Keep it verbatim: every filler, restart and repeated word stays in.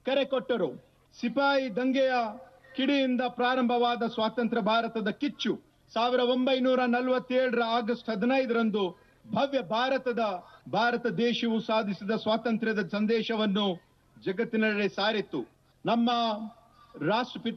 ಕರೆ ಕೊಟ್ಟರು. ಸಿಪಾಯಿ ದಂಗೆಯ ಕಿಡಿಯಿಂದ ಪ್ರಾರಂಭವಾದ ಸ್ವಾತಂತ್ರ್ಯ ಭಾರತದ ಕಿಚ್ಚು ಸಾವಿರದ ಒಂಬೈನೂರ ನಲವತ್ತೇಳರ ಆಗಸ್ಟ್ ಹದಿನೈದರಂದು ಭವ್ಯ ಭಾರತದ ಭಾರತ ದೇಶವು ಸಾಧಿಸಿದ ಸ್ವಾತಂತ್ರ್ಯದ ಸಂದೇಶವನ್ನು ಜಗತ್ತಿನೆಡೆ ಸಾರಿತ್ತು. ನಮ್ಮ ರಾಷ್ಟ್ರಪಿತ